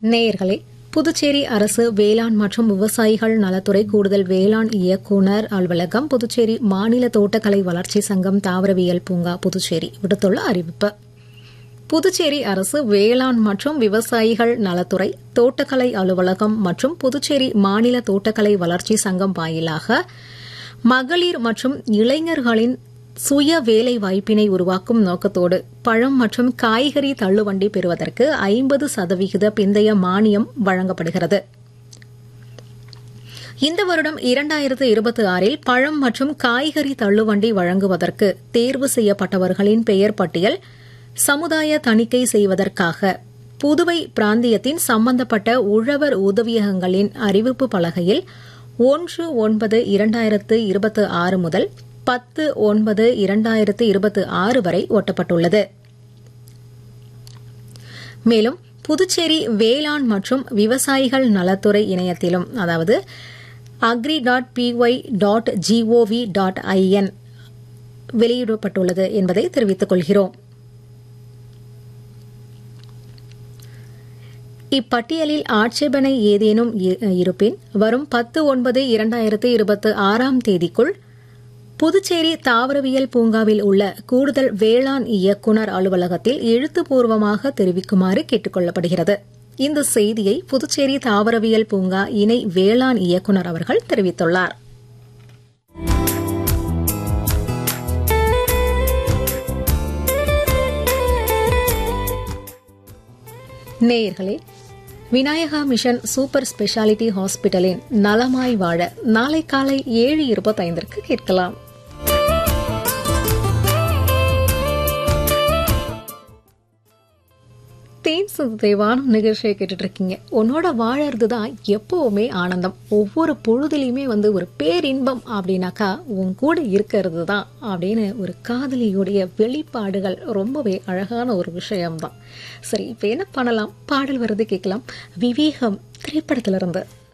நேயர்களே, புதுச்சேரி அரசு வேளாண் மற்றும் விவசாயிகள் நலத்துறை கூடுதல் வேளாண் இயக்குநர் அலுவலகம், புதுச்சேரி மாநில தோட்டக்கலை வளர்ச்சி சங்கம், தாவரவியல் பூங்கா புதுச்சேரி விடுத்துள்ள அறிவிப்பு. புதுச்சேரி அரசு வேளாண் மற்றும் விவசாயிகள் நலத்துறை, தோட்டக்கலை அலுவலகம் மற்றும் புதுச்சேரி மாநில தோட்டக்கலை வளர்ச்சி சங்கம் வாயிலாக மகளிர் மற்றும் இளைஞர்களின் சுய வேலை வாய்ப்பினை உருவாக்கும் நோக்கத்தோடு பழம் மற்றும் காய்கறி தள்ளுவண்டி பெறுவதற்கு 50% பிந்தைய மானியம் வழங்கப்படுகிறது. இந்த வருடம் 2026 பழம் மற்றும் காய்கறி தள்ளுவண்டி வழங்குவதற்கு தேர்வு செய்யப்பட்டவர்களின் பெயர் பட்டியல் சமுதாய தணிக்கை செய்வதற்காக புதுவை பிராந்தியத்தின் சம்பந்தப்பட்ட உழவர் உதவியகங்களின் அறிவிப்பு பலகையில் 1/9/2026 முதல் 10/9/2026 வரை ஒட்டப்பட்டுள்ளது. மேலும் புதுச்சேரி வேளாண் மற்றும் விவசாயிகள் நலத்துறை இணையத்திலும், அதாவது agri.py.gov.in வெளியிடப்பட்டுள்ளது என்பதை தெரிவித்துக் கொள்கிறோம். இப்பட்டியலில் ஆட்சேபனை ஏதேனும் இருப்பின் வரும் 10/9/2026 தேதிக்குள் புதுச்சேரி தாவரவியல் பூங்காவில் உள்ள கூடுதல் வேளாண் இயக்குநர் அலுவலகத்தில் எழுத்துப்பூர்வமாக தெரிவிக்குமாறு கேட்டுக் கொள்ளப்படுகிறது. இந்த செய்தியை புதுச்சேரி தாவரவியல் பூங்கா இணை வேளாண் இயக்குநர் அவர்கள் தெரிவித்துள்ளார். நேயர்களே, விநாயகா மிஷன் சூப்பர் ஸ்பெஷாலிட்டி ஹாஸ்பிட்டலின் நலமாய் வாழ நாளை காலை 7:25 கேட்கலாம். தேன் சுது தேவான நிகழ்ச்சியை கேட்டுட்டு இருக்கீங்க. உன்னோட வாழறது தான் எப்பவுமே ஆனந்தம். ஒவ்வொரு பொழுதுலையுமே ஒரு பேரின்பம் அப்படின்னாக்கா உன் கூட இருக்கிறது தான் அப்படின்னு ஒரு காதலியுடைய வெளிப்பாடுகள் ரொம்பவே அழகான ஒரு விஷயம்தான். சரி, இப்ப என்ன பண்ணலாம்? பாடல் வருது, கேட்கலாம். விவேகம் திரைப்படத்திலிருந்து.